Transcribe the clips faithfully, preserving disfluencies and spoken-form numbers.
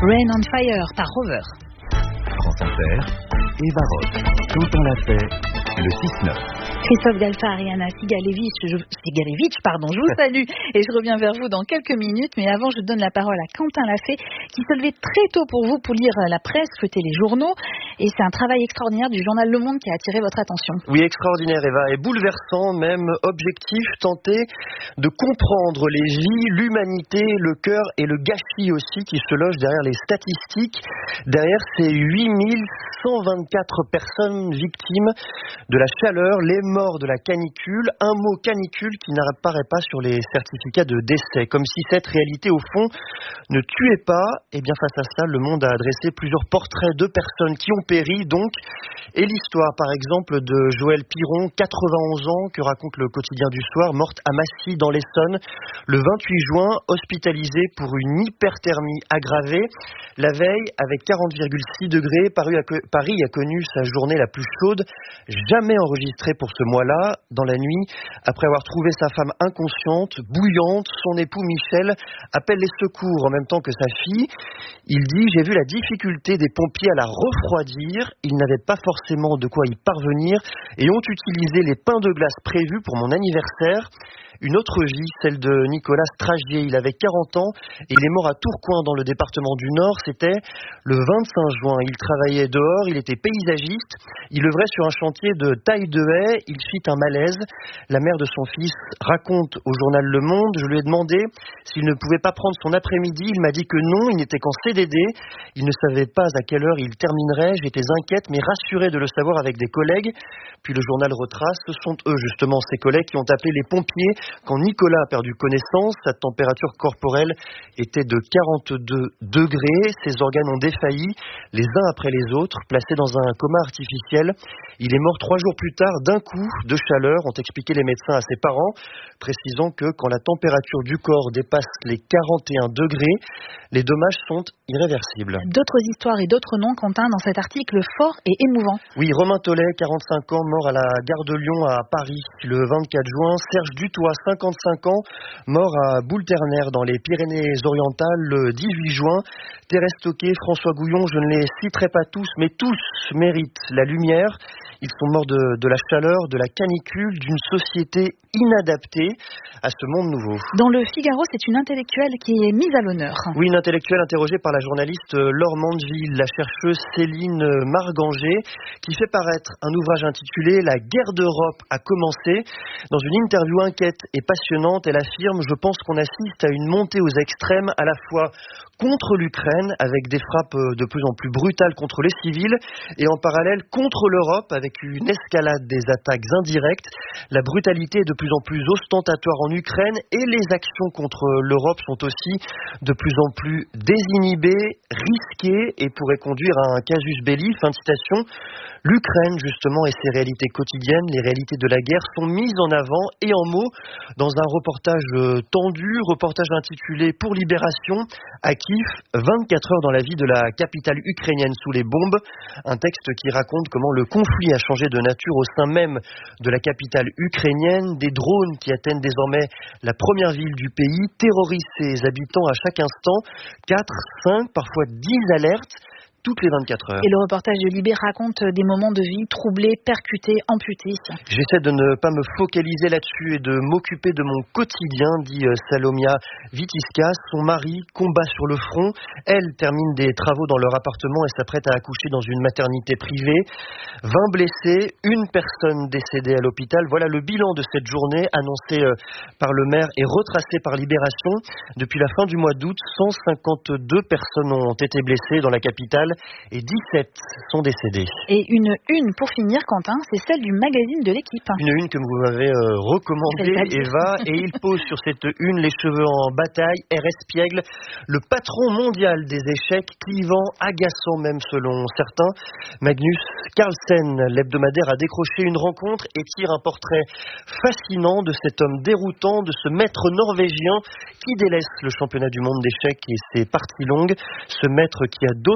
Rain on Fire par Rover. France Inter, Eva Roth, Quentin Lafay, le six neuf. Christophe Galfa, Ariana Sigalevich, je, Sigalevich, pardon, je vous salue et je reviens vers vous dans quelques minutes. Mais avant, je donne la parole à Quentin Lafay qui se levait très tôt pour vous pour lire la presse, feuilleter les journaux. Et c'est un travail extraordinaire du journal Le Monde qui a attiré votre attention. Oui, extraordinaire Eva, et bouleversant, même objectif, tenter de comprendre les vies, l'humanité, le cœur et le gâchis aussi qui se logent derrière les statistiques, derrière ces huit mille cent vingt-quatre personnes victimes de la chaleur, les morts de la canicule, un mot canicule qui n'apparaît pas sur les certificats de décès, comme si cette réalité au fond ne tuait pas. Et bien face à cela, Le Monde a adressé plusieurs portraits de personnes qui ont péri donc, et l'histoire par exemple de Joëlle Piron, quatre-vingt-onze ans, que raconte le quotidien du soir, morte à Massy dans l'Essonne le vingt-huit juin, hospitalisée pour une hyperthermie aggravée. La veille, avec quarante virgule six degrés, Paris a connu sa journée la plus chaude jamais enregistrée pour ce mois-là. Dans la nuit, après avoir trouvé sa femme inconsciente, bouillante, son époux Michel appelle les secours en même temps que sa fille. Il dit « J'ai vu la difficulté des pompiers à la refroidir. Ils n'avaient pas forcément de quoi y parvenir et ont utilisé les pains de glace prévus pour mon anniversaire. » Une autre vie, celle de Nicolas Stragier. Il avait quarante ans et il est mort à Tourcoing dans le département du Nord. C'était le vingt-cinq juin. Il travaillait dehors, il était paysagiste. Il œuvrait sur un chantier de taille de haie. Il fit un malaise. La mère de son fils raconte au journal Le Monde. Je lui ai demandé s'il ne pouvait pas prendre son après-midi. Il m'a dit que non, il n'était qu'en C D D. Il ne savait pas à quelle heure il terminerait. J'étais inquiète mais rassurée de le savoir avec des collègues. Puis le journal retrace. Ce sont eux justement, ces collègues, qui ont appelé les pompiers quand Nicolas a perdu connaissance. Sa température corporelle était de quarante-deux degrés. Ses organes ont défailli, les uns après les autres, placés dans un coma artificiel. Il est mort trois jours plus tard d'un coup de chaleur, ont expliqué les médecins à ses parents, précisant que quand la température du corps dépasse les quarante et un degrés, les dommages sont irréversibles. D'autres histoires et d'autres noms, Quentin, dans cet article fort et émouvant. Oui, Romain Tollet, quarante-cinq ans, mort à la gare de Lyon à Paris le vingt-quatre juin. Serge Dutoit, cinquante-cinq ans, mort à Boule-Ternaire dans les Pyrénées-Orientales le dix-huit juin. Thérèse Toquet, François Gouillon, je ne les citerai pas tous, mais tous méritent la lumière. Ils sont morts de, de la chaleur, de la canicule, d'une société inadaptée à ce monde nouveau. Dans le Figaro, c'est une intellectuelle qui est mise à l'honneur. Oui, une intellectuelle interrogée par la journaliste Laure Mandeville, la chercheuse Céline Marganger, qui fait paraître un ouvrage intitulé « La guerre d'Europe a commencé ». Dans une interview inquiète et passionnante, elle affirme « Je pense qu'on assiste à une montée aux extrêmes, à la fois contre l'Ukraine, avec des frappes de plus en plus brutales contre les civils, et en parallèle contre l'Europe, avec une escalade des attaques indirectes. La brutalité est de plus en plus ostentatoire en Ukraine, et les actions contre l'Europe sont aussi de plus en plus désinhibées, risquées, et pourraient conduire à un casus belli ». Fin de citation. L'Ukraine, justement, et ses réalités quotidiennes, les réalités de la guerre, sont mises en avant et en mots dans un reportage tendu, reportage intitulé « Pour Libération » à Kiev, vingt-quatre heures dans la vie de la capitale ukrainienne sous les bombes. Un texte qui raconte comment le conflit a changé de nature au sein même de la capitale ukrainienne. Des drones qui atteignent désormais la première ville du pays terrorisent ses habitants à chaque instant. quatre, cinq, parfois dix alertes toutes les vingt-quatre heures. Et le reportage de Libé raconte des moments de vie troublés, percutés, amputés. J'essaie de ne pas me focaliser là-dessus et de m'occuper de mon quotidien, dit Salomia Vitiska. Son mari combat sur le front. Elle termine des travaux dans leur appartement et s'apprête à accoucher dans une maternité privée. vingt blessés, une personne décédée à l'hôpital. Voilà le bilan de cette journée annoncé par le maire et retracé par Libération. Depuis la fin du mois d'août, cent cinquante-deux personnes ont été blessées dans la capitale et dix-sept sont décédés. Et une une pour finir, Quentin, c'est celle du magazine de l'Équipe. Une une que vous m'avez euh, recommandée, Eva, et il pose sur cette une les cheveux en bataille. R S Piègle, le patron mondial des échecs, clivant, agaçant même selon certains. Magnus Carlsen, l'hebdomadaire, a décroché une rencontre et tire un portrait fascinant de cet homme déroutant, de ce maître norvégien qui délaisse le championnat du monde d'échecs et ses parties longues. Ce maître qui a d'autres priorités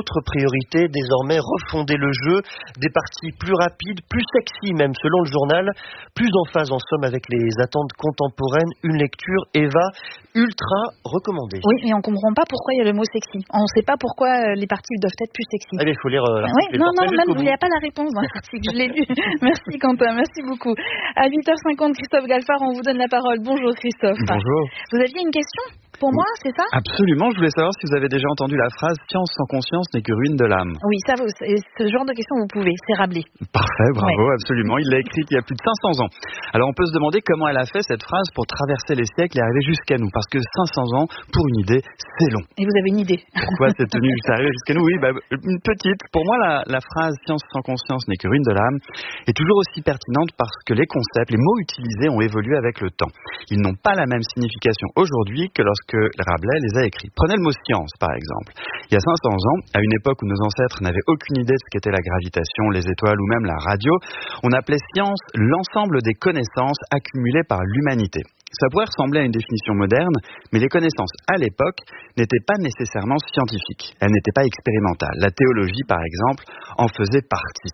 priorité, désormais refonder le jeu, des parties plus rapides, plus sexy même selon le journal, plus en phase en somme avec les attentes contemporaines, une lecture Eva ultra recommandée. Oui, mais on comprend pas pourquoi il y a le mot sexy. On ne sait pas pourquoi les parties doivent être plus sexy. Ah, il faut lire euh, oui, non, non, même, il n'y a pas la réponse dans l'article, je l'ai lu. Merci Quentin, merci beaucoup. À huit heures cinquante, Christophe Galfard, on vous donne la parole. Bonjour Christophe. Bonjour. Vous aviez une question pour moi, c'est ça? Absolument, je voulais savoir si vous avez déjà entendu la phrase « Science sans conscience n'est que ruine de l'âme ». Oui, ça, vous, ce genre de question, vous pouvez, c'est Rabelais. Parfait, bravo, ouais. Absolument. Il l'a écrite il y a plus de cinq cents ans. Alors on peut se demander comment elle a fait cette phrase pour traverser les siècles et arriver jusqu'à nous, parce que cinq cents ans, pour une idée, c'est long. Et vous avez une idée? Pourquoi c'est tenu jusqu'à arriver jusqu'à nous? Oui, bah, une petite. Pour moi, la, la phrase « Science sans conscience n'est que ruine de l'âme » est toujours aussi pertinente parce que les concepts, les mots utilisés ont évolué avec le temps. Ils n'ont pas la même signification aujourd'hui que lorsque Rabelais les a écrits. Prenez le mot science, par exemple. Il y a cinq cents ans, à une époque où nos ancêtres n'avaient aucune idée de ce qu'était la gravitation, les étoiles ou même la radio, on appelait science l'ensemble des connaissances accumulées par l'humanité. Ça pourrait ressembler à une définition moderne, mais les connaissances à l'époque n'étaient pas nécessairement scientifiques. Elles n'étaient pas expérimentales. La théologie, par exemple, en faisait partie.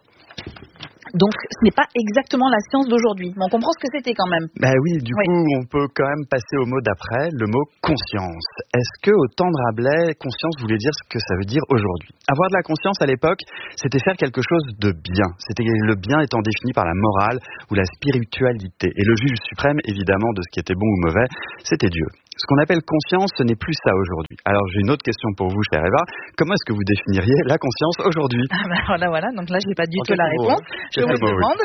Donc, ce n'est pas exactement la science d'aujourd'hui. Mais on comprend ce que c'était quand même. Ben oui, du oui. coup, on peut quand même passer au mot d'après, le mot conscience. Est-ce que au temps de Rabelais, conscience voulait dire ce que ça veut dire aujourd'hui? Avoir de la conscience à l'époque, c'était faire quelque chose de bien. C'était le bien étant défini par la morale ou la spiritualité. Et le juge suprême, évidemment, de ce qui était bon ou mauvais, c'était Dieu. Ce qu'on appelle conscience, ce n'est plus ça aujourd'hui. Alors, j'ai une autre question pour vous, chère Eva. Comment est-ce que vous définiriez la conscience aujourd'hui? Ah ben voilà, voilà. Donc là, je n'ai pas du en tout la réponse. Hein. Je vous demande.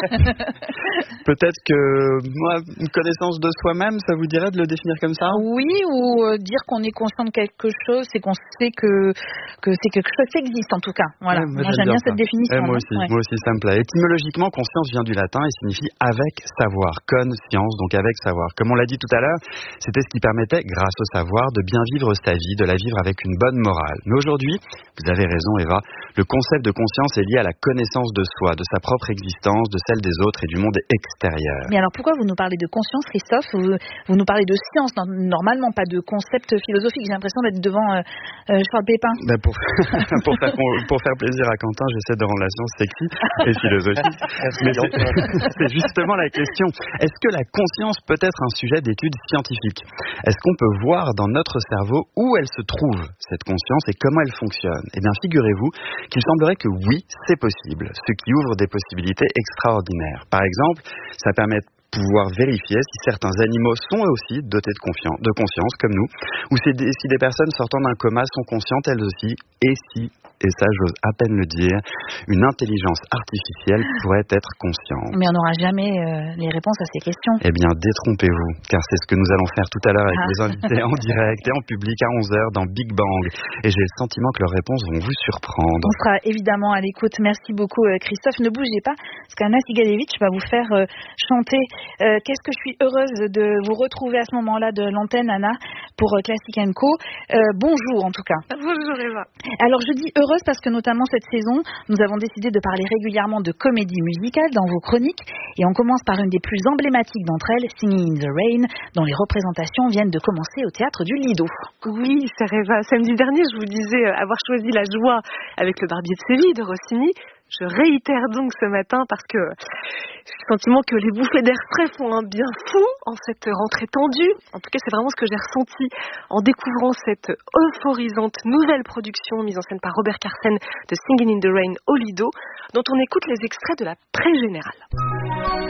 Oui. Peut-être que, moi, une connaissance de soi-même, ça vous dirait de le définir comme ça? Oui, ou euh, dire qu'on est conscient de quelque chose, c'est qu'on sait que, que c'est quelque chose qui existe, en tout cas. Voilà. Ouais, moi, moi, j'aime bien ça. cette définition. Eh, moi aussi, ouais. moi aussi, ça me plaît. Étymologiquement, conscience vient du latin et signifie avec savoir. Conscience, donc avec savoir. Comme on l'a dit tout à l'heure, c'était ce qui permettait, grâce au savoir, de bien vivre sa vie, de la vivre avec une bonne morale. Mais aujourd'hui, vous avez raison Eva, le concept de conscience est lié à la connaissance de soi, de sa propre existence, de celle des autres et du monde extérieur. Mais alors pourquoi vous nous parlez de conscience, Christophe? vous, vous nous parlez de science, normalement pas de concept philosophique. J'ai l'impression d'être devant euh, euh, Charles Pépin. Ben pour, pour, faire, pour faire plaisir à Quentin, j'essaie de rendre la science sexy et philosophique. Mais c'est, c'est justement la question. Est-ce que la conscience peut être un sujet d'étude scientifique? Est-ce qu'on peut voir dans notre cerveau où elle se trouve, cette conscience, et comment elle fonctionne? Eh bien, figurez-vous qu'il semblerait que oui, c'est possible, ce qui ouvre des possibilités extraordinaires. Par exemple, ça permet de pouvoir vérifier si certains animaux sont aussi dotés de, confiance, de conscience, comme nous, ou si des, si des personnes sortant d'un coma sont conscientes elles aussi, et si, et ça j'ose à peine le dire, une intelligence artificielle pourrait être consciente. Mais on n'aura jamais euh, les réponses à ces questions. Eh bien, détrompez-vous, car c'est ce que nous allons faire tout à l'heure avec ah. les invités en direct et en public à onze heures dans Big Bang. Et j'ai le sentiment que leurs réponses vont vous surprendre. On sera évidemment à l'écoute. Merci beaucoup Christophe. Ne bougez pas, parce qu'Anna Sigalevitch va vous faire euh, chanter. Euh, qu'est-ce que je suis heureuse de vous retrouver à ce moment-là de l'antenne, Anna, pour euh, Classic and Co. Euh, bonjour en tout cas. Bonjour Eva. Alors je dis heureuse parce que notamment cette saison, nous avons décidé de parler régulièrement de comédie musicale dans vos chroniques et on commence par une des plus emblématiques d'entre elles, Singing in the Rain, dont les représentations viennent de commencer au théâtre du Lido. Oui, c'est Eva. Samedi dernier, je vous disais avoir choisi La Joie avec le Barbier de Séville de Rossini. Je réitère donc ce matin parce que j'ai le sentiment que les bouffées d'air frais font un bien fou en cette rentrée tendue. En tout cas, c'est vraiment ce que j'ai ressenti en découvrant cette euphorisante nouvelle production mise en scène par Robert Carsen de Singing in the Rain au Lido, dont on écoute les extraits de la pré-générale.